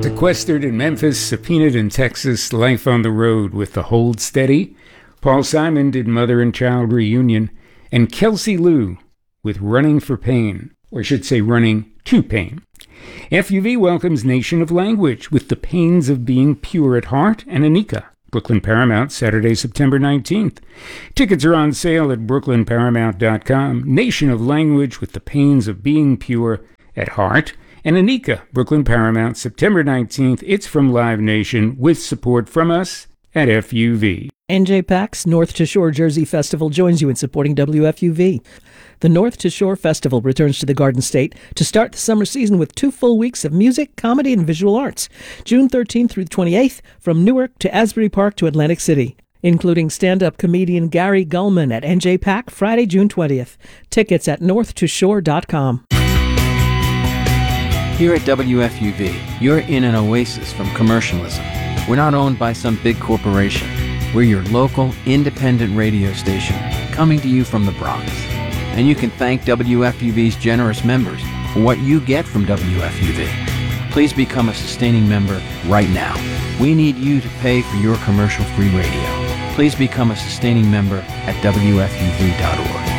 Sequestered in Memphis, subpoenaed in Texas, life on the road with The Hold Steady. Paul Simon did Mother and Child Reunion. And Kelsey Lou with Running for Pain, or I should say Running to Pain. FUV welcomes Nation of Language with The Pains of Being Pure at Heart and Anika. Brooklyn Paramount, Saturday, September 19th. Tickets are on sale at brooklynparamount.com. Nation of Language with The Pains of Being Pure at Heart and Anika, Brooklyn Paramount, September 19th. It's from Live Nation with support from us at FUV. NJPAC's North to Shore Jersey Festival joins you in supporting WFUV. The North to Shore Festival returns to the Garden State to start the summer season with 2 full weeks of music, comedy, and visual arts, June 13th through 28th, from Newark to Asbury Park to Atlantic City, including stand-up comedian Gary Gulman at NJPAC Friday, June 20th. Tickets at northtoshore.com. Here at WFUV, you're in an oasis from commercialism. We're not owned by some big corporation. We're your local, independent radio station, coming to you from the Bronx. And you can thank WFUV's generous members for what you get from WFUV. Please become a sustaining member right now. We need you to pay for your commercial-free radio. Please become a sustaining member at WFUV.org.